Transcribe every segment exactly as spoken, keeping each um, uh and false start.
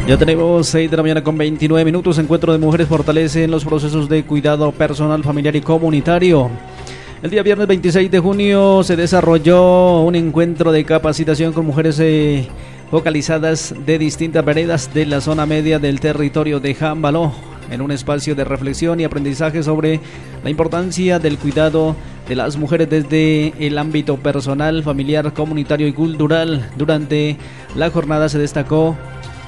Ya tenemos seis de la mañana con veintinueve minutos. Encuentro de mujeres fortalece en los procesos de cuidado personal, familiar y comunitario. El día viernes veintiséis de junio se desarrolló un encuentro de capacitación con mujeres eh, focalizadas de distintas veredas de la zona media del territorio de Jambaló, en un espacio de reflexión y aprendizaje sobre la importancia del cuidado de las mujeres desde el ámbito personal, familiar, comunitario y cultural. Durante la jornada se destacó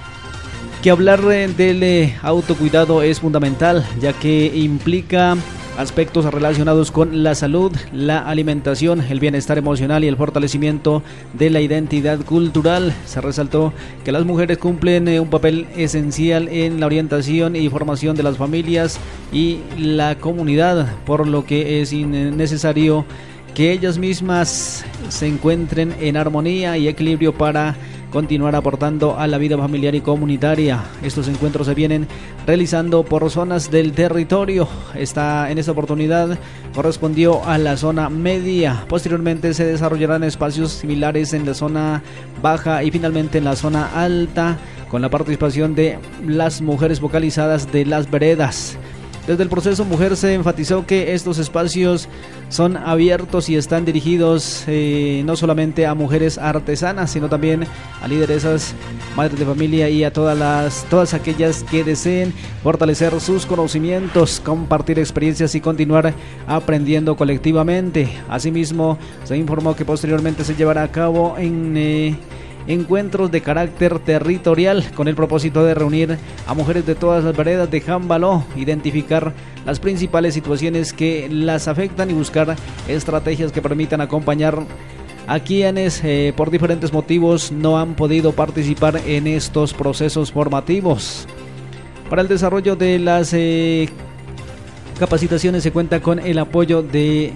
que hablar del autocuidado es fundamental, ya que implica aspectos relacionados con la salud, la alimentación, el bienestar emocional y el fortalecimiento de la identidad cultural. Se resaltó que las mujeres cumplen un papel esencial en la orientación y formación de las familias y la comunidad, por lo que es necesario que ellas mismas se encuentren en armonía y equilibrio para continuar aportando a la vida familiar y comunitaria. Estos encuentros se vienen realizando por zonas del territorio. Esta, en esta oportunidad correspondió a la zona media. Posteriormente se desarrollarán espacios similares en la zona baja y finalmente en la zona alta, con la participación de las mujeres focalizadas de las veredas. Desde el proceso Mujer se enfatizó que estos espacios son abiertos y están dirigidos eh, no solamente a mujeres artesanas, sino también a lideresas, madres de familia y a todas las todas aquellas que deseen fortalecer sus conocimientos, compartir experiencias y continuar aprendiendo colectivamente. Asimismo, se informó que posteriormente se llevará a cabo en eh, encuentros de carácter territorial con el propósito de reunir a mujeres de todas las veredas de Jambaló, identificar las principales situaciones que las afectan y buscar estrategias que permitan acompañar a quienes eh, por diferentes motivos no han podido participar en estos procesos formativos. Para el desarrollo de las eh, capacitaciones se cuenta con el apoyo de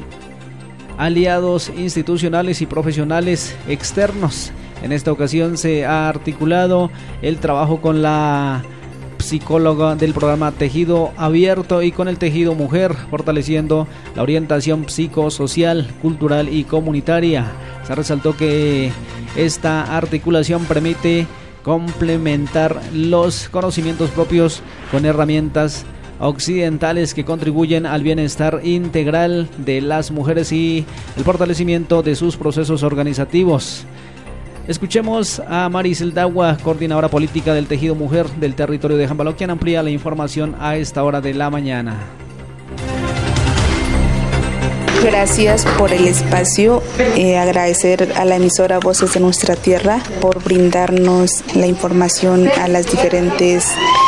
aliados institucionales y profesionales externos. En esta ocasión se ha articulado el trabajo con la psicóloga del programa Tejido Abierto y con el Tejido Mujer, fortaleciendo la orientación psicosocial, cultural y comunitaria. Se resaltó que esta articulación permite complementar los conocimientos propios con herramientas occidentales que contribuyen al bienestar integral de las mujeres y el fortalecimiento de sus procesos organizativos. Escuchemos a Maricel Dagua, coordinadora política del Tejido Mujer del territorio de Jambaló, quien amplía la información a esta hora de la mañana. Gracias por el espacio, eh, agradecer a la emisora Voces de Nuestra Tierra por brindarnos la información a las diferentes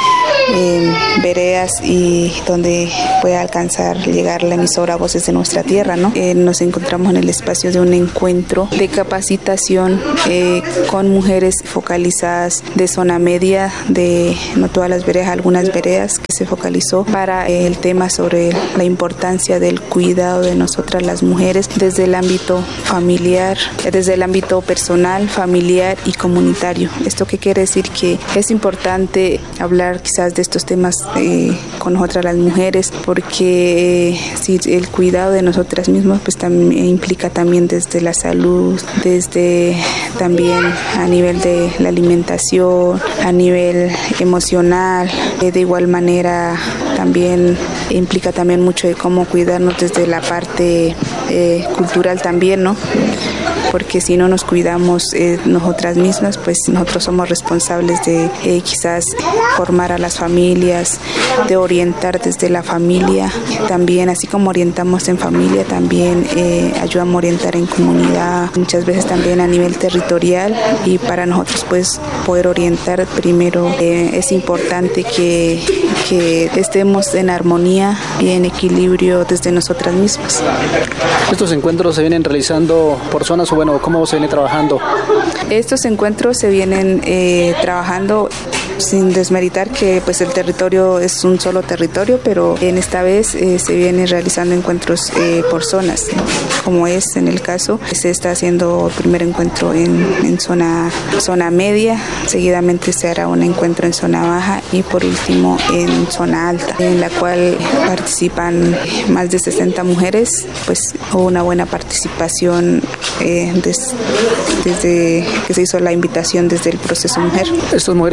eh, veredas y donde pueda alcanzar, llegar la emisora Voces de Nuestra Tierra, ¿no? Eh, nos encontramos en el espacio de un encuentro de capacitación eh, con mujeres focalizadas de zona media, de no todas las veredas, algunas veredas que se focalizó para eh, el tema sobre la importancia del cuidado de nosotras las mujeres desde el ámbito familiar, desde el ámbito personal, familiar y comunitario. ¿Esto qué quiere decir? Que es importante hablar quizás de estos temas eh, con nosotras las mujeres, porque eh, si el cuidado de nosotras mismas pues también implica también desde la salud, desde también a nivel de la alimentación, a nivel emocional, eh, de igual manera también implica también mucho de cómo cuidarnos desde la parte eh, cultural también, ¿no? Porque si no nos cuidamos eh, nosotras mismas, pues nosotros somos responsables de eh, quizás formar a las familias, de orientar desde la familia, también así como orientamos en familia, también eh, ayudamos a orientar en comunidad, muchas veces también a nivel territorial, y para nosotros pues poder orientar primero eh, es importante que, que estemos en armonía y en equilibrio desde nosotras mismas. ¿Estos encuentros se vienen realizando por zonas o bueno, cómo se viene trabajando? Estos encuentros se vienen eh, trabajando sin desmeritar que pues el territorio es un solo territorio, pero en esta vez eh, se vienen realizando encuentros eh, por zonas, como es en el caso, se está haciendo el primer encuentro en, en zona, zona media, seguidamente se hará un encuentro en zona baja y por último en zona alta, en la cual participan más de sesenta mujeres, pues hubo una buena participación eh, des, desde que se hizo la invitación desde el proceso Mujer. Estas mujeres que han venido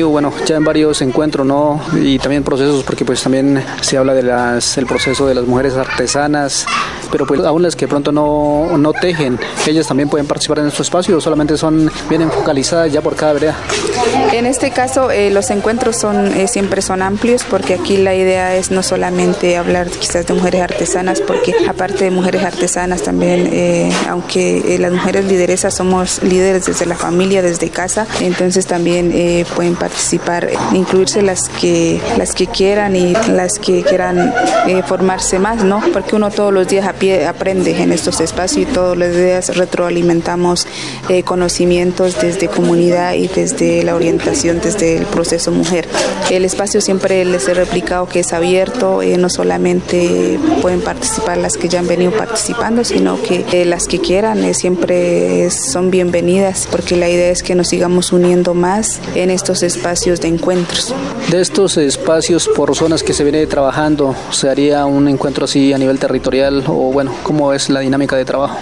venido, bueno, ya en varios encuentros, ¿no? Y también procesos, porque pues también se habla de las, el proceso de las mujeres artesanas, pero pues aún las que pronto no, no tejen, ellas también pueden participar en estos espacios, o solamente son, vienen focalizadas ya por cada vereda. En este caso, eh, los encuentros son eh, siempre son amplios, porque aquí la idea es no solamente hablar quizás de mujeres artesanas, porque aparte de mujeres artesanas también, eh, aunque eh, las mujeres lideresas somos líderes desde la familia, desde casa, entonces también eh, pueden participar, incluirse las que las que quieran y las que quieran eh, formarse más, ¿no? Porque uno todos los días a pie aprende en estos espacios y todos los días retroalimentamos eh, conocimientos desde comunidad y desde la orientación, desde el proceso mujer. El espacio siempre les he replicado que es abierto, eh, no solamente pueden participar las que ya han venido participando, sino que eh, las que quieran eh, siempre son bienvenidas, porque la idea es que nos sigamos uniendo más en estos espacios de encuentros. De estos espacios por zonas que se viene trabajando, ¿se haría un encuentro así a nivel territorial o bueno, cómo es la dinámica de trabajo?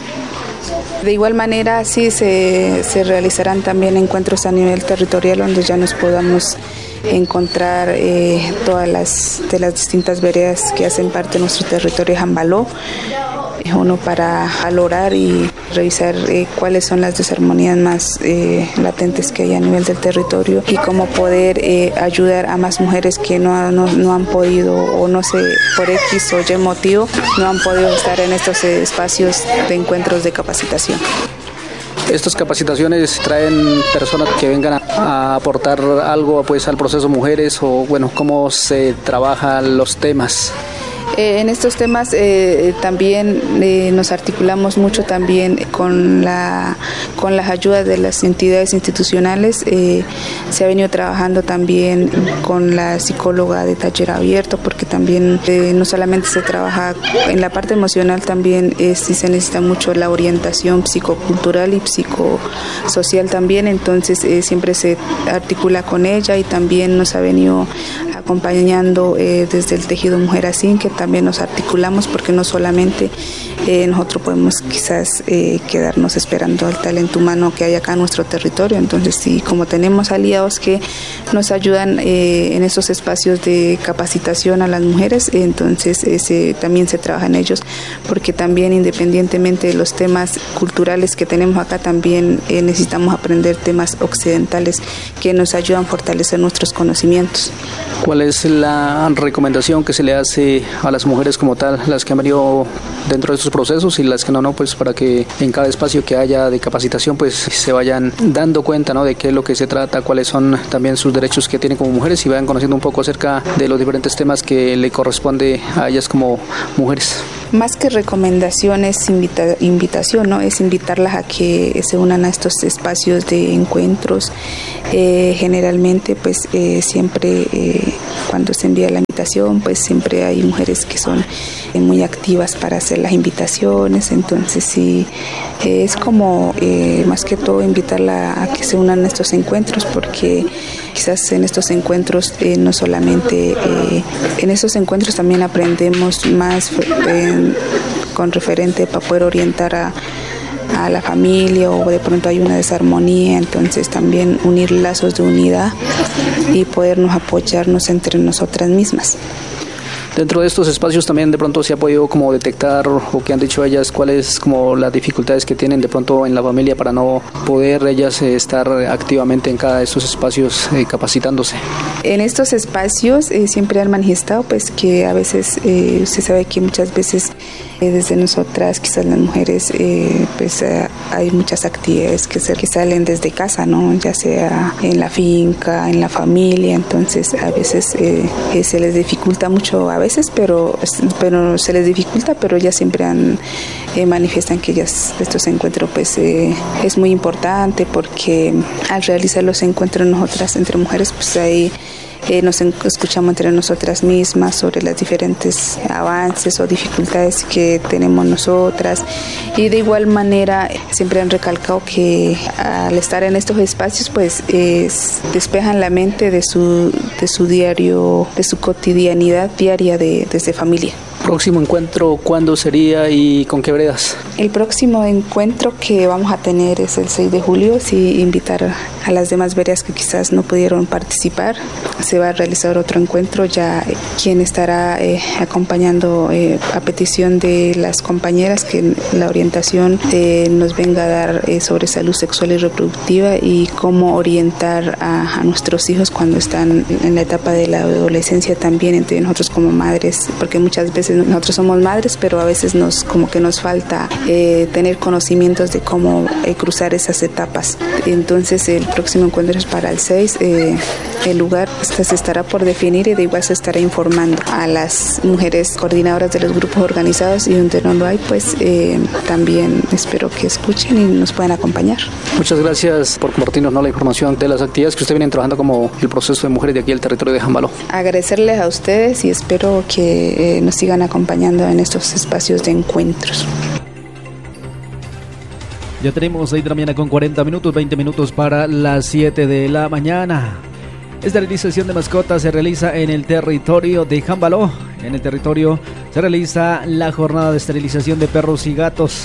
De igual manera, sí se, se realizarán también encuentros a nivel territorial donde ya nos podamos encontrar eh, todas las de las distintas veredas que hacen parte de nuestro territorio de Jambaló, uno para valorar y revisar eh, cuáles son las desarmonías más eh, latentes que hay a nivel del territorio y cómo poder eh, ayudar a más mujeres que no, no, no han podido o no sé, por X o Y motivo, no han podido estar en estos eh, espacios de encuentros de capacitación. Estas capacitaciones traen personas que vengan a, a aportar algo pues al proceso mujeres o bueno, cómo se trabajan los temas. Eh, en estos temas eh, también eh, nos articulamos mucho también con la con las ayudas de las entidades institucionales. Eh, se ha venido trabajando también con la psicóloga de taller abierto, porque también eh, no solamente se trabaja en la parte emocional, también eh, sí se necesita mucho la orientación psicocultural y psicosocial también, entonces eh, siempre se articula con ella y también nos ha venido acompañando eh, desde el tejido Mujer Así, que también nos articulamos, porque no solamente eh, nosotros podemos quizás eh, quedarnos esperando el talento humano que hay acá en nuestro territorio, entonces sí, como tenemos aliados que nos ayudan eh, en esos espacios de capacitación a las mujeres, entonces ese, también se trabaja en ellos, porque también independientemente de los temas culturales que tenemos acá, también eh, necesitamos aprender temas occidentales que nos ayudan a fortalecer nuestros conocimientos. ¿Cuál es la recomendación que se le hace a las mujeres como tal, las que han venido dentro de estos procesos y las que no, no, pues para que en cada espacio que haya de capacitación pues se vayan dando cuenta, ¿no?, de qué es lo que se trata, cuáles son también sus derechos que tienen como mujeres y vayan conociendo un poco acerca de los diferentes temas que le corresponde a ellas como mujeres? Más que recomendaciones, invita, invitación, ¿no? Es invitarlas a que se unan a estos espacios de encuentros. Eh, generalmente, pues eh, siempre eh, cuando se envía la invitación, pues siempre hay mujeres que son eh, muy activas para hacer las invitaciones. Entonces, sí, eh, es como eh, más que todo invitarla a que se unan a estos encuentros, porque quizás en estos encuentros eh, no solamente, eh, en esos encuentros también aprendemos más eh, con referente para poder orientar a, a la familia, o de pronto hay una desarmonía, entonces también unir lazos de unidad y podernos apoyarnos entre nosotras mismas. Dentro de estos espacios también de pronto se ha podido como detectar, o que han dicho ellas, cuáles como las dificultades que tienen de pronto en la familia para no poder ellas eh, estar activamente en cada de estos espacios eh, capacitándose. En estos espacios eh, siempre han manifestado pues que a veces eh, se sabe que muchas veces eh, desde nosotras, quizás las mujeres, eh, pues eh, hay muchas actividades que, se, que salen desde casa, ¿no? Ya sea en la finca, en la familia, entonces a veces eh, eh, se les dificulta mucho a veces, pero, pero se les dificulta, pero ellas siempre han, eh, manifiestan que ellas, estos encuentros pues eh, es muy importante, porque al realizar los encuentros nosotras entre mujeres, pues ahí Eh, nos escuchamos entre nosotras mismas sobre los diferentes avances o dificultades que tenemos nosotras, y de igual manera siempre han recalcado que al estar en estos espacios pues eh, despejan la mente de su, de su diario, de su cotidianidad diaria de, desde familia. Próximo encuentro, ¿cuándo sería y con qué veredas? El próximo encuentro que vamos a tener es el seis de julio, sí, invitar a las demás veredas que quizás no pudieron participar. Se va a realizar otro encuentro, ya quien estará eh, acompañando eh, a petición de las compañeras que la orientación eh, nos venga a dar eh, sobre salud sexual y reproductiva y cómo orientar a, a nuestros hijos cuando están en la etapa de la adolescencia también, entre nosotros como madres, porque muchas veces nosotros somos madres, pero a veces nos como que nos falta eh, tener conocimientos de cómo eh, cruzar esas etapas. Entonces el próximo encuentro es para el seis, eh, el lugar este se estará por definir y de igual se estará informando a las mujeres coordinadoras de los grupos organizados, y donde no lo hay, pues eh, también espero que escuchen y nos puedan acompañar. Muchas gracias por compartirnos, ¿no?, la información de las actividades que usted viene trabajando como el proceso de mujeres de aquí del territorio de Jambaló. Agradecerles a ustedes y espero que eh, nos sigan acompañando en estos espacios de encuentros. Ya tenemos seis de la mañana con cuarenta minutos, veinte minutos para las siete de la mañana. Esterilización de mascotas se realiza en el territorio de Jambaló. En el territorio se realiza la jornada de esterilización de perros y gatos.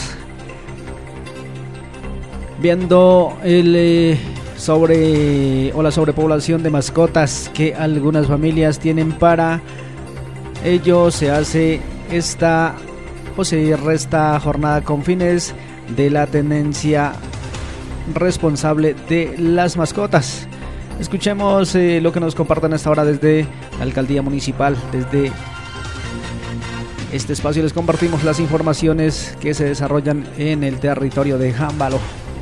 Viendo el eh, sobre o la sobrepoblación de mascotas que algunas familias tienen, para ello se hace esta o se resta jornada con fines de la tenencia responsable de las mascotas. Escuchemos eh, lo que nos compartan hasta ahora desde la Alcaldía Municipal. Desde este espacio les compartimos las informaciones que se desarrollan en el territorio de Jambaló.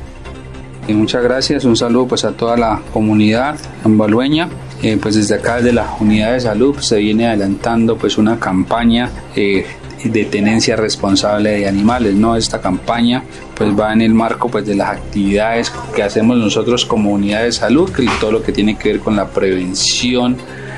Y muchas gracias, un saludo pues a toda la comunidad jambalueña. Eh, pues desde acá, desde la unidad de salud, pues, se viene adelantando pues una campaña eh, de tenencia responsable de animales, ¿no? Esta campaña pues va en el marco pues de las actividades que hacemos nosotros como unidad de salud, que todo lo que tiene que ver con la prevención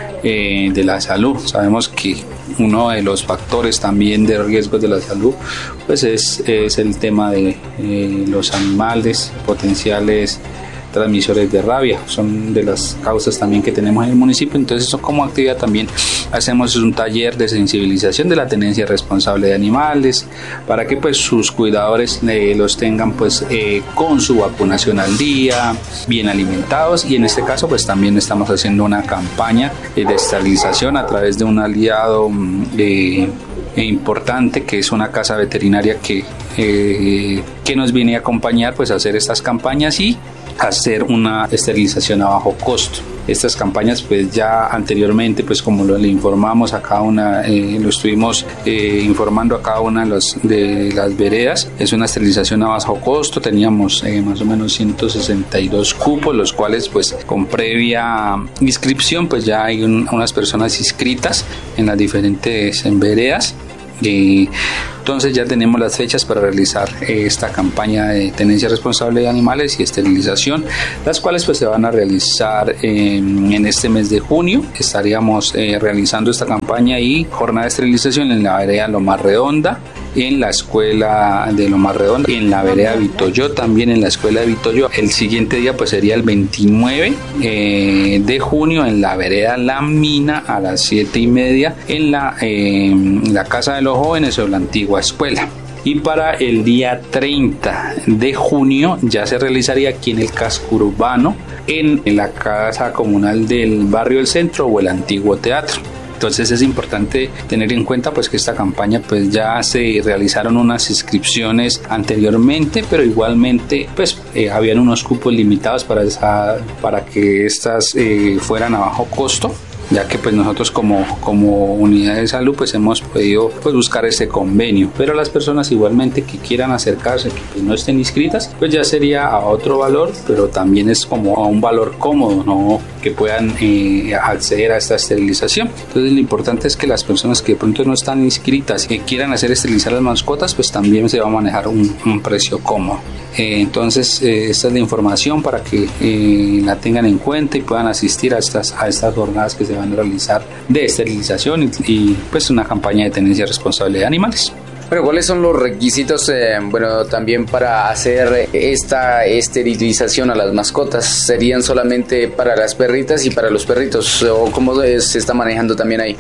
eh, de la salud. Sabemos que uno de los factores también de riesgos de la salud pues es, es el tema de eh, los animales potenciales transmisores de rabia. Son de las causas también que tenemos en el municipio. Entonces, eso como actividad también hacemos un taller de sensibilización de la tenencia responsable de animales, para que pues sus cuidadores eh, los tengan pues eh, con su vacunación al día, bien alimentados, y en este caso pues también estamos haciendo una campaña eh, de esterilización a través de un aliado eh, importante, que es una casa veterinaria que, eh, que nos viene a acompañar pues a hacer estas campañas y hacer una esterilización a bajo costo. Estas campañas pues ya anteriormente, pues como lo le informamos a cada una, eh, lo estuvimos eh, informando a cada una de, los, de las veredas, es una esterilización a bajo costo. Teníamos eh, más o menos ciento sesenta y dos cupos, los cuales pues con previa inscripción pues ya hay un, unas personas inscritas en las diferentes veredas. Y entonces ya tenemos las fechas para realizar esta campaña de tenencia responsable de animales y esterilización, las cuales pues se van a realizar en, en este mes de junio. Estaríamos eh, realizando esta campaña y jornada de esterilización en la vereda Loma Redonda, en la escuela de Loma Redonda, en la vereda Vitoyo, también en la escuela de Vitoyo. El siguiente día pues sería el veintinueve eh, de junio en la vereda La Mina a las siete y media en la, eh, la Casa de los Jóvenes o la antigua escuela. Y para el día treinta de junio ya se realizaría aquí en el casco urbano, en, en la casa comunal del barrio del Centro o el antiguo teatro. Entonces es importante tener en cuenta pues que esta campaña pues ya se realizaron unas inscripciones anteriormente, pero igualmente pues eh, habían unos cupos limitados para, esa, para que estas eh, fueran a bajo costo, ya que pues nosotros como, como unidad de salud pues hemos podido pues buscar ese convenio, pero las personas igualmente que quieran acercarse, que pues no estén inscritas, pues ya sería a otro valor, pero también es como a un valor cómodo, ¿no?, que puedan eh, acceder a esta esterilización. Entonces lo importante es que las personas que de pronto no están inscritas y quieran hacer esterilizar las mascotas, pues también se va a manejar un, un precio cómodo. Eh, entonces eh, esta es la información para que eh, la tengan en cuenta y puedan asistir a estas, a estas jornadas que se van a realizar de esterilización y, y pues una campaña de tenencia responsable de animales. Bueno, ¿cuáles son los requisitos, eh, bueno, también para hacer esta esterilización a las mascotas? ¿Serían solamente para las perritas y para los perritos? ¿O cómo se está manejando también ahí?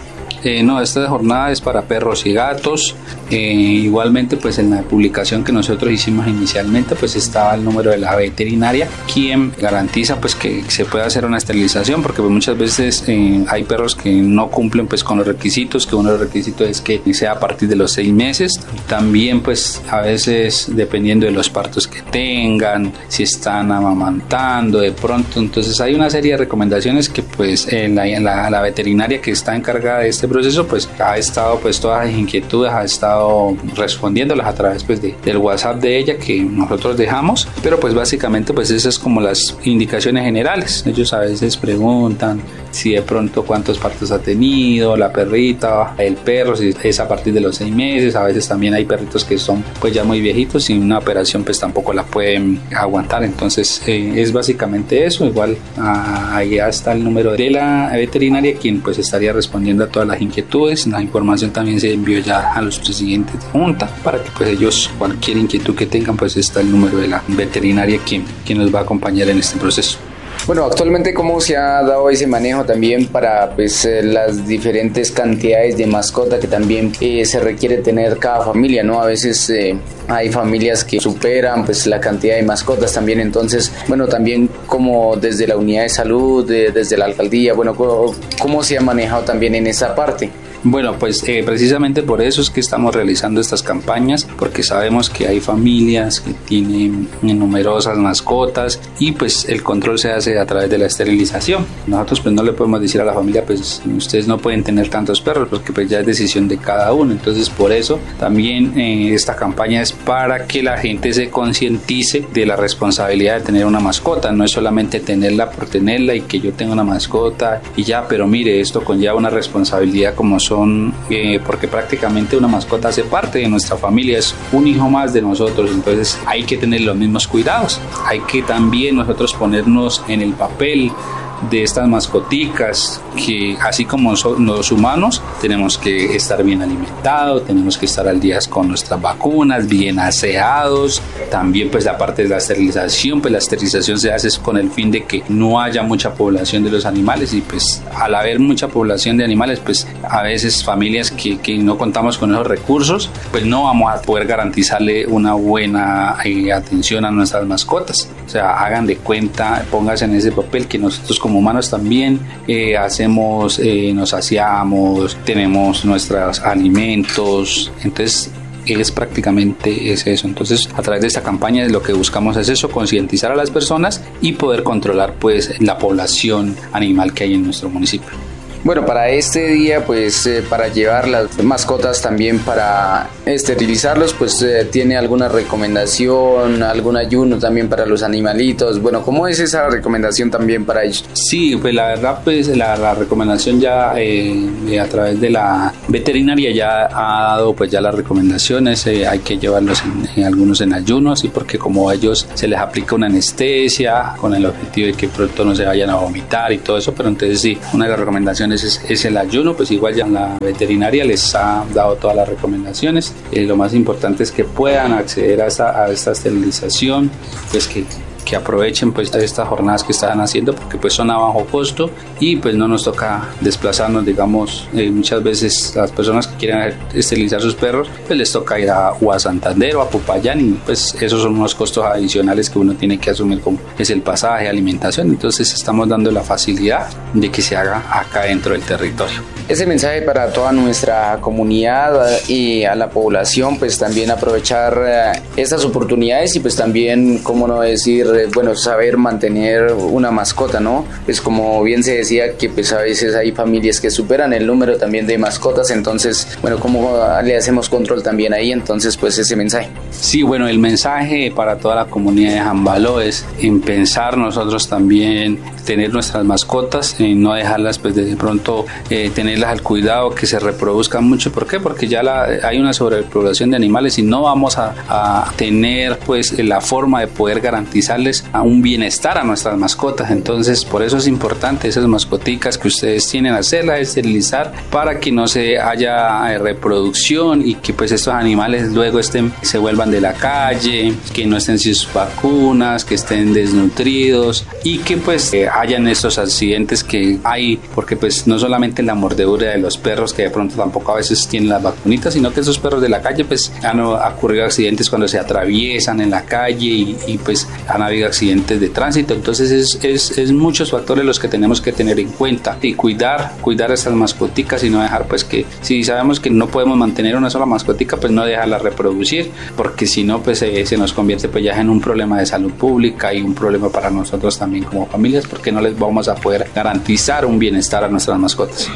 Eh, no, esta jornada es para perros y gatos. Eh, igualmente, pues en la publicación que nosotros hicimos inicialmente, pues estaba el número de la veterinaria, quien garantiza pues que se pueda hacer una esterilización, porque pues, muchas veces eh, hay perros que no cumplen pues con los requisitos, que uno de los requisitos es que sea a partir de los seis meses. También pues a veces dependiendo de los partos que tengan, si están amamantando de pronto, entonces hay una serie de recomendaciones que pues eh, la, la, la veterinaria que está encargada de este proceso pues ha estado pues todas las inquietudes ha estado respondiéndolas a través pues de, del WhatsApp de ella que nosotros dejamos, pero pues básicamente pues esas es como las indicaciones generales. Ellos a veces preguntan si de pronto cuántos partos ha tenido la perrita, el perro, si es a partir de los seis meses. A veces también hay perritos que son pues ya muy viejitos y una operación pues tampoco la pueden aguantar, entonces eh, es básicamente eso. Igual ah, allá está el número de la veterinaria quien pues estaría respondiendo a todas las inquietudes. La información también se envió ya a los presidentes de junta para que pues ellos cualquier inquietud que tengan pues está el número de la veterinaria quien, quien nos va a acompañar en este proceso. Bueno, actualmente cómo se ha dado ese manejo también para pues eh, las diferentes cantidades de mascota que también eh, se requiere tener cada familia, ¿no? A veces eh, hay familias que superan pues la cantidad de mascotas también, entonces, bueno, también como desde la unidad de salud, de, desde la alcaldía, bueno, ¿cómo, cómo se ha manejado también en esa parte? Bueno, pues eh, precisamente por eso es que estamos realizando estas campañas, porque sabemos que hay familias que tienen numerosas mascotas y pues el control se hace a través de la esterilización. Nosotros pues no le podemos decir a la familia pues ustedes no pueden tener tantos perros porque pues ya es decisión de cada uno, entonces por eso también eh, esta campaña es para que la gente se concientice de la responsabilidad de tener una mascota. No es solamente tenerla por tenerla y que yo tenga una mascota y ya, pero mire, esto conlleva una responsabilidad como son Eh, porque prácticamente una mascota hace parte de nuestra familia, es un hijo más de nosotros, entonces hay que tener los mismos cuidados. Hay que también nosotros ponernos en el papel de estas mascoticas, que así como son los humanos tenemos que estar bien alimentados, tenemos que estar al día con nuestras vacunas, bien aseados. También pues la parte de la esterilización, pues la esterilización se hace con el fin de que no haya mucha población de los animales, y pues al haber mucha población de animales pues a veces familias que, que no contamos con esos recursos pues no vamos a poder garantizarle una buena eh, atención a nuestras mascotas. O sea, hagan de cuenta, pónganse en ese papel que nosotros como humanos también eh, hacemos, eh, nos aseamos, tenemos nuestros alimentos, entonces es prácticamente es eso. Entonces a través de esta campaña lo que buscamos es eso, concientizar a las personas y poder controlar pues la población animal que hay en nuestro municipio. Bueno, para este día, pues eh, para llevar las mascotas también para esterilizarlos, pues eh, tiene alguna recomendación, algún ayuno también para los animalitos. Bueno, ¿cómo es esa recomendación también para ellos? Sí, pues la verdad, pues la, la recomendación ya eh, a través de la veterinaria ya ha dado pues ya las recomendaciones. Eh, hay que llevarlos en, en algunos en ayunos, y porque como a ellos se les aplica una anestesia con el objetivo de que pronto no se vayan a vomitar y todo eso, pero entonces sí, una de las recomendaciones Es, es el ayuno. Pues igual ya la veterinaria les ha dado todas las recomendaciones. Eh, lo más importante es que puedan acceder a esta, a esta esterilización, pues que que aprovechen pues estas jornadas que están haciendo, porque pues son a bajo costo y pues no nos toca desplazarnos, digamos, eh, muchas veces las personas que quieren esterilizar sus perros pues les toca ir a, o a Santander o a Popayán, y pues esos son unos costos adicionales que uno tiene que asumir, como es el pasaje, alimentación. Entonces estamos dando la facilidad de que se haga acá dentro del territorio. Ese mensaje para toda nuestra comunidad y a la población, pues también aprovechar estas oportunidades y pues también, cómo no decir, bueno, saber mantener una mascota, ¿no? Pues como bien se decía que pues a veces hay familias que superan el número también de mascotas, entonces, bueno, ¿cómo le hacemos control también ahí? Entonces, pues ese mensaje. Sí, bueno, el mensaje para toda la comunidad de Jambaló es en pensar nosotros también tener nuestras mascotas, y no dejarlas pues de pronto eh, tenerlas al cuidado, que se reproduzcan mucho. ¿Por qué? Porque ya la, hay una sobrepoblación de animales y no vamos a, a tener pues la forma de poder garantizarles a un bienestar a nuestras mascotas. Entonces por eso es importante esas mascoticas que ustedes tienen, hacerlas esterilizar para que no se haya eh, reproducción, y que pues estos animales luego estén, se vuelvan de la calle, que no estén sin sus vacunas, que estén desnutridos, y que pues eh, hayan estos accidentes que hay, porque pues no solamente la mordedura mordedura de los perros, que de pronto tampoco a veces tienen las vacunitas, sino que esos perros de la calle pues han ocurrido accidentes cuando se atraviesan en la calle y, y pues han habido accidentes de tránsito. Entonces es, es, es muchos factores los que tenemos que tener en cuenta y cuidar, cuidar a estas mascoticas y no dejar pues que, si sabemos que no podemos mantener una sola mascotica, pues no dejarla reproducir, porque si no pues eh, se nos convierte pues ya en un problema de salud pública y un problema para nosotros también como familias, porque no les vamos a poder garantizar un bienestar a nuestras mascotas.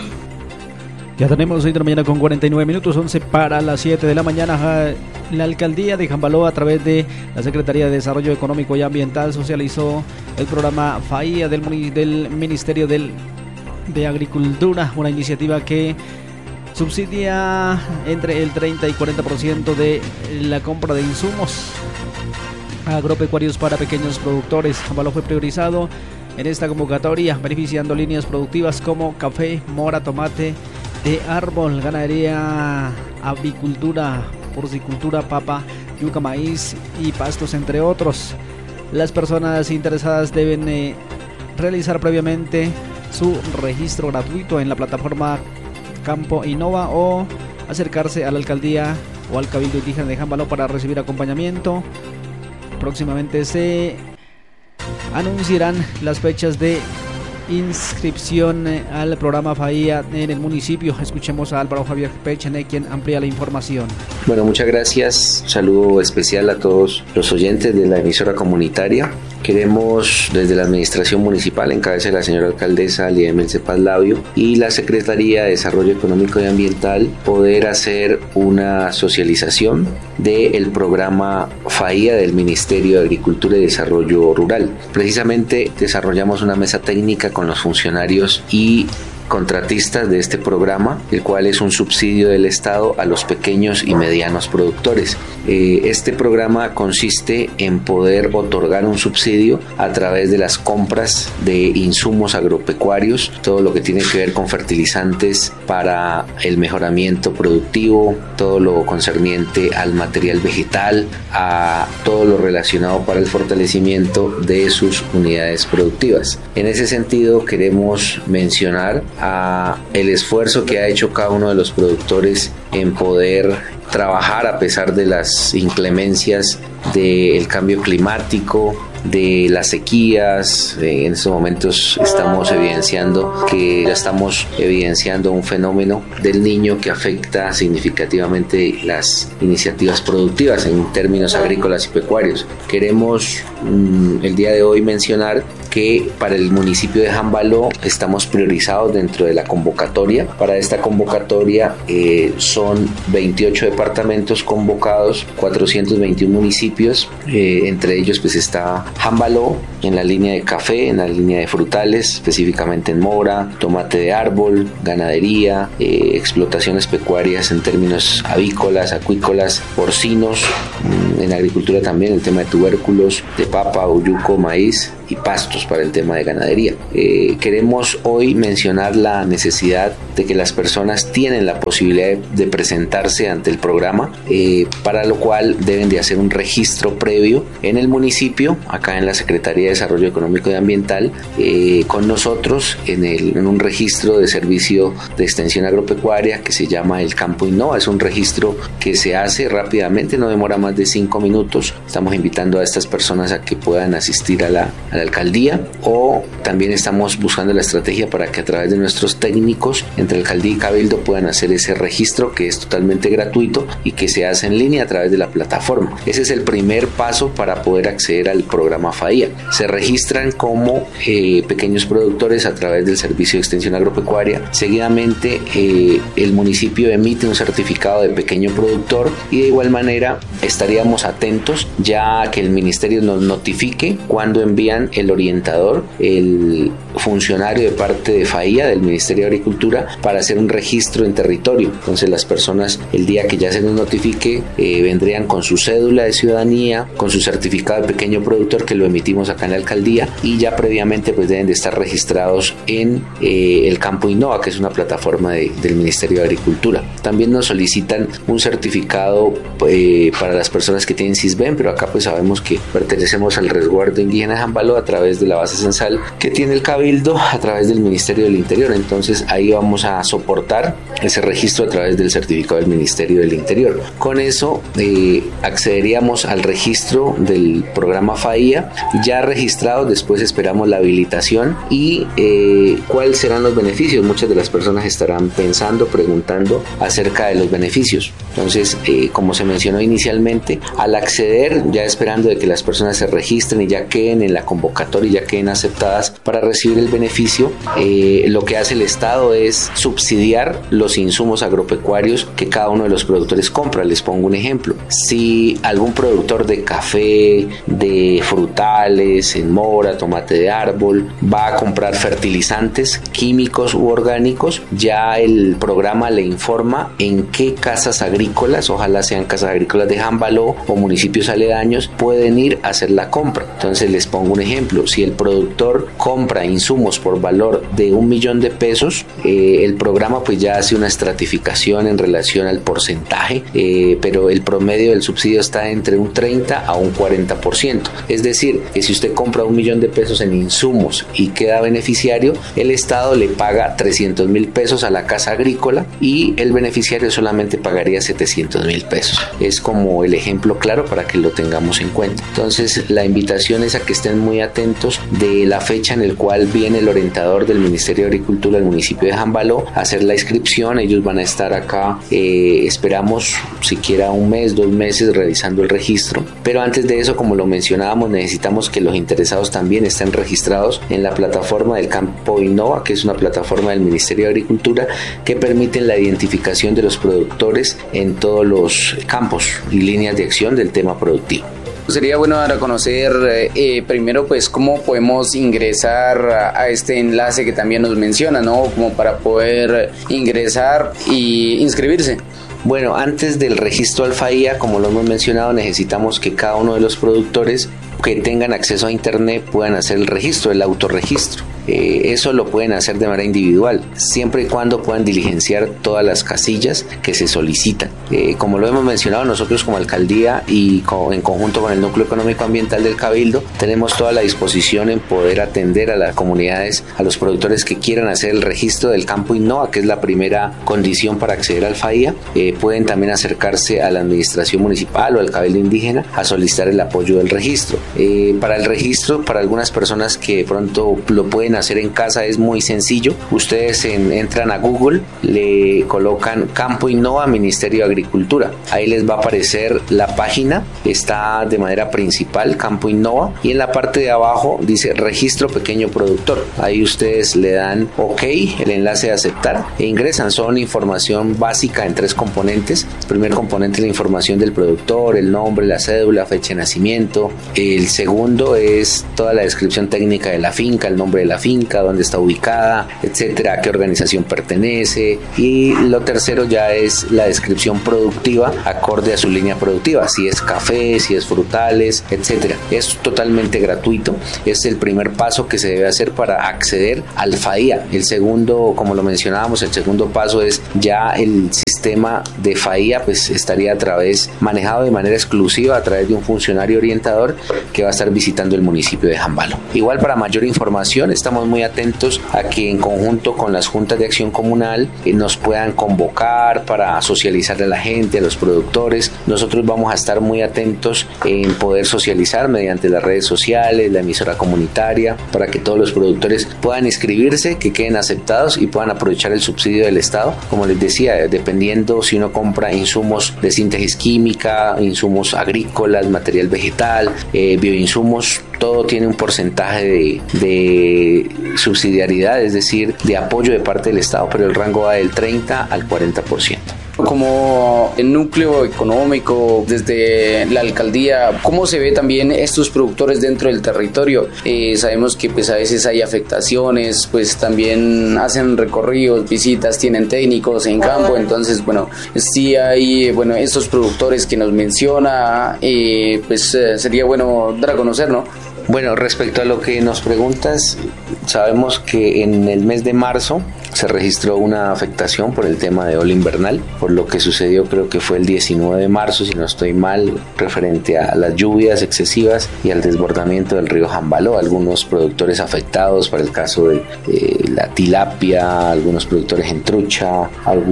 Ya tenemos seis de la mañana con cuarenta y nueve minutos, once para las siete de la mañana. La alcaldía de Jambaló, a través de la Secretaría de Desarrollo Económico y Ambiental, socializó el programa FAIA del, del Ministerio del, de Agricultura, una iniciativa que subsidia entre el treinta y cuarenta por ciento de la compra de insumos agropecuarios para pequeños productores. Jambaló fue priorizado en esta convocatoria, beneficiando líneas productivas como café, mora, tomate de árbol, ganadería, avicultura, porcicultura, papa, yuca, maíz y pastos, entre otros. Las personas interesadas deben eh, realizar previamente su registro gratuito en la plataforma Campo Innova o acercarse a la alcaldía o al Cabildo Indígena de Jambaló para recibir acompañamiento. Próximamente se anunciarán las fechas de inscripción al programa FAIA en el municipio. Escuchemos a Álvaro Javier Pechene, quien amplía la información. Bueno, muchas gracias. Un saludo especial a todos los oyentes de la emisora comunitaria. Queremos, desde la administración municipal, en cabeza de la señora alcaldesa Liemel Cepaz Labio y la Secretaría de Desarrollo Económico y Ambiental, poder hacer una socialización del programa FAIA del Ministerio de Agricultura y Desarrollo Rural. Precisamente desarrollamos una mesa técnica con los funcionarios y contratistas de este programa, el cual es un subsidio del Estado a los pequeños y medianos productores. Eh, este programa consiste en poder otorgar un subsidio a través de las compras de insumos agropecuarios, todo lo que tiene que ver con fertilizantes para el mejoramiento productivo, todo lo concerniente al material vegetal, a todo lo relacionado para el fortalecimiento de sus unidades productivas. En ese sentido, queremos mencionar a el esfuerzo que ha hecho cada uno de los productores en poder trabajar a pesar de las inclemencias del cambio climático, de las sequías. En estos momentos estamos evidenciando que ya estamos evidenciando un fenómeno del Niño que afecta significativamente las iniciativas productivas en términos agrícolas y pecuarios. Queremos mm, el día de hoy mencionar que para el municipio de Jambaló estamos priorizados dentro de la convocatoria. Para esta convocatoria eh, son veintiocho departamentos convocados, cuatrocientos veintiún municipios, eh, entre ellos pues está Jambaló en la línea de café, en la línea de frutales, específicamente en mora, tomate de árbol, ganadería, eh, explotaciones pecuarias en términos avícolas, acuícolas, porcinos, mm, en agricultura también el tema de tubérculos, de papa, uyuco, maíz y pastos para el tema de ganadería. Eh, queremos hoy mencionar la necesidad de que las personas tienen la posibilidad de, de presentarse ante el programa, eh, para lo cual deben de hacer un registro previo en el municipio, acá en la Secretaría de Desarrollo Económico y Ambiental, eh, con nosotros en, el, en un registro de servicio de extensión agropecuaria que se llama el Campo Innova. Es un registro que se hace rápidamente, no demora más de cinco minutos. Estamos invitando a estas personas a que puedan asistir a la, a la alcaldía, o también estamos buscando la estrategia para que a través de nuestros técnicos entre alcaldía y cabildo puedan hacer ese registro, que es totalmente gratuito y que se hace en línea a través de la plataforma. Ese es el primer paso para poder acceder al programa FAIA. Se registran como eh, pequeños productores a través del servicio de extensión agropecuaria. Seguidamente eh, el municipio emite un certificado de pequeño productor y de igual manera estaríamos atentos ya que el ministerio nos notifique cuando envían el orientador, el funcionario de parte de FAIA del Ministerio de Agricultura, para hacer un registro en territorio. Entonces las personas, el día que ya se nos notifique, eh, vendrían con su cédula de ciudadanía, con su certificado de pequeño productor, que lo emitimos acá en la alcaldía, y ya previamente pues deben de estar registrados en eh, el Campo Innova, que es una plataforma de, del Ministerio de Agricultura. También nos solicitan un certificado eh, para las personas que tienen CISBEN, pero acá pues sabemos que pertenecemos al resguardo indígena de Jambaló a través de la base censal que tiene el Cabildo a través del Ministerio del Interior. Entonces ahí vamos a soportar ese registro a través del certificado del Ministerio del Interior. Con eso eh, accederíamos al registro del programa FAIA ya registrado. Después esperamos la habilitación y eh, cuáles serán los beneficios. Muchas de las personas estarán pensando, preguntando acerca de los beneficios. Entonces, eh, como se mencionó inicialmente, al acceder, ya esperando de que las personas se registren y ya queden en la convocatoria y ya queden aceptadas para recibir el beneficio, eh, lo que hace el Estado es subsidiar los insumos agropecuarios que cada uno de los productores compra. Les pongo un ejemplo. Si algún productor de café, de frutales, en mora, tomate de árbol, va a comprar fertilizantes químicos u orgánicos, ya el programa le informa en qué casas agrícolas, ojalá sean casas agrícolas de Jambaló o municipios aledaños, pueden ir a hacer la compra. Entonces les pongo un ejemplo. Si el productor compra insumos por valor de un millón de pesos, eh, el programa pues ya hace una estratificación en relación al porcentaje, eh, pero el promedio del subsidio está entre un treinta a un cuarenta por ciento. Es decir, que si usted compra un millón de pesos en insumos y queda beneficiario, el Estado le paga trescientos mil pesos a la casa agrícola y el beneficiario solamente pagaría setecientos mil pesos. Es como el ejemplo claro para que lo tengamos en cuenta. Entonces la invitación es a que estén muy atentos de la fecha en la cual viene el orientador del Ministerio de Agricultura al municipio de Jambaló a hacer la inscripción. Ellos van a estar acá, eh, esperamos siquiera un mes, dos meses realizando el registro, pero antes de eso, como lo mencionábamos, necesitamos que los interesados también estén registrados en la plataforma del Campo Innova, que es una plataforma del Ministerio de Agricultura que permite la identificación de los productores en todos los campos y líneas de acción del tema productivo. Sería bueno dar a conocer eh, primero pues cómo podemos ingresar a, a este enlace que también nos menciona, ¿no? Como para poder ingresar y inscribirse. Bueno, antes del registro al FAIA, como lo hemos mencionado, necesitamos que cada uno de los productores que tengan acceso a internet puedan hacer el registro, el autorregistro. Eh, eso lo pueden hacer de manera individual, siempre y cuando puedan diligenciar todas las casillas que se solicitan. Eh, como lo hemos mencionado, nosotros como alcaldía y co- en conjunto con el Núcleo Económico Ambiental del Cabildo, tenemos toda la disposición en poder atender a las comunidades, a los productores que quieran hacer el registro del Campo Innova, que es la primera condición para acceder al FAIA. Eh, pueden también acercarse a la administración municipal o al Cabildo Indígena a solicitar el apoyo del registro. Eh, para el registro, para algunas personas que de pronto lo pueden hacer en casa, es muy sencillo. Ustedes en, entran a Google, le colocan Campo Innova Ministerio de Agricultura. Ahí les va a aparecer la página, está de manera principal Campo Innova, y en la parte de abajo dice Registro Pequeño Productor. Ahí ustedes le dan OK, el enlace de aceptar, e ingresan. Son información básica en tres componentes. El primer componente es la información del productor, el nombre, la cédula, fecha de nacimiento. El segundo es toda la descripción técnica de la finca, el nombre de la finca, dónde está ubicada, etcétera, a qué organización pertenece. Y lo tercero ya es la descripción productiva acorde a su línea productiva, si es café, si es frutales, etcétera. Es totalmente gratuito. Es el primer paso que se debe hacer para acceder al FAIA. El segundo, como lo mencionábamos, el segundo paso es ya el sistema de FAIA, pues estaría a través, manejado de manera exclusiva a través de un funcionario orientador que va a estar visitando el municipio de Jambaló. Igual, para mayor información, estamos muy atentos a que en conjunto con las juntas de acción comunal eh, nos puedan convocar para socializarle a la gente, a los productores. Nosotros vamos a estar muy atentos en poder socializar mediante las redes sociales, la emisora comunitaria, para que todos los productores puedan inscribirse, que queden aceptados y puedan aprovechar el subsidio del Estado. Como les decía, dependiendo si uno compra insumos de síntesis química, insumos agrícolas, material vegetal, eh, bioinsumos, todo tiene un porcentaje de, de subsidiariedad, es decir, de apoyo de parte del Estado, pero el rango va del treinta al cuarenta por ciento. Como el núcleo económico, desde la alcaldía, ¿cómo se ve también estos productores dentro del territorio? Eh, sabemos que pues a veces hay afectaciones, pues también hacen recorridos, visitas, tienen técnicos en campo, entonces bueno, sí hay, bueno, estos productores que nos menciona, eh, pues eh, sería bueno dar a conocer, ¿no? Bueno, respecto a lo que nos preguntas, sabemos que en el mes de marzo se registró una afectación por el tema de ola invernal, por lo que sucedió, creo que fue el diecinueve de marzo, si no estoy mal, referente a las lluvias excesivas y al desbordamiento del río Jambaló. Algunos productores afectados, para el caso de eh, la tilapia, algunos productores en trucha,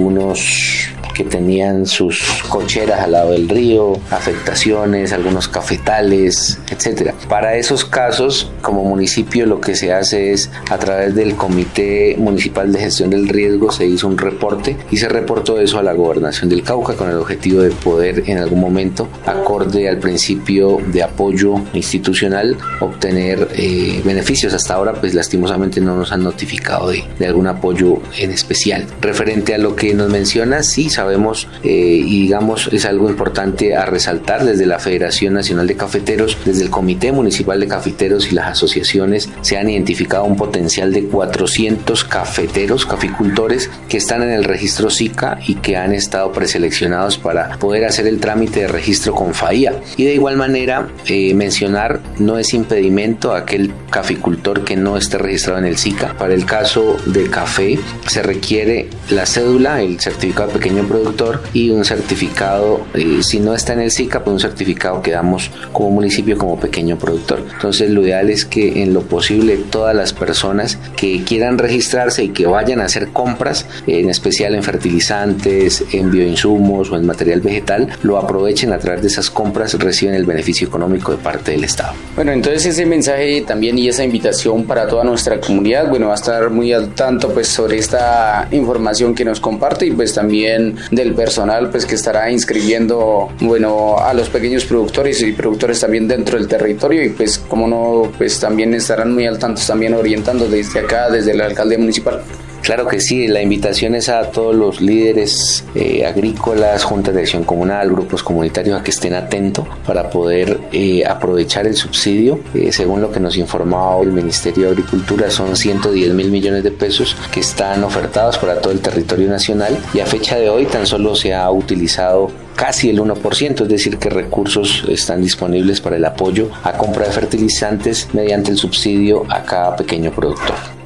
algunos que tenían sus cocheras al lado del río, afectaciones, algunos cafetales, etcétera. Para esos casos, como municipio, lo que se hace es, a través del Comité Municipal de Gestión del Riesgo, se hizo un reporte y se reportó eso a la Gobernación del Cauca con el objetivo de poder en algún momento, acorde al principio de apoyo institucional, obtener eh, beneficios. Hasta ahora, pues lastimosamente no nos han notificado de, de algún apoyo en especial. Referente a lo que nos mencionas, sí, sabemos Vemos, eh, y digamos es algo importante a resaltar desde la Federación Nacional de Cafeteros, desde el Comité Municipal de Cafeteros y las asociaciones se han identificado un potencial de cuatrocientos cafeteros, caficultores que están en el registro SICA y que han estado preseleccionados para poder hacer el trámite de registro con FAIA. Y de igual manera eh, mencionar, no es impedimento a aquel caficultor que no esté registrado en el SICA. Para el caso de café se requiere la cédula, el certificado de pequeño productor y un certificado, eh, si no está en el SICA, pues un certificado que damos como municipio como pequeño productor. Entonces lo ideal es que en lo posible todas las personas que quieran registrarse y que vayan a hacer compras, eh, en especial en fertilizantes, en bioinsumos o en material vegetal, lo aprovechen a través de esas compras, reciben el beneficio económico de parte del Estado. Bueno, entonces ese mensaje también y esa invitación para toda nuestra comunidad, bueno, va a estar muy al tanto pues sobre esta información que nos comparte y pues también del personal pues que estará inscribiendo, bueno, a los pequeños productores y productores también dentro del territorio y pues como no, pues también estarán muy al tanto, también orientando desde acá, desde la alcaldía municipal. Claro que sí, la invitación es a todos los líderes eh, agrícolas, juntas de acción comunal, grupos comunitarios a que estén atentos para poder eh, aprovechar el subsidio. Eh, según lo que nos informaba el Ministerio de Agricultura, son ciento diez mil millones de pesos que están ofertados para todo el territorio nacional y a fecha de hoy tan solo se ha utilizado casi el uno por ciento, es decir que recursos están disponibles para el apoyo a compra de fertilizantes mediante el subsidio a cada pequeño productor.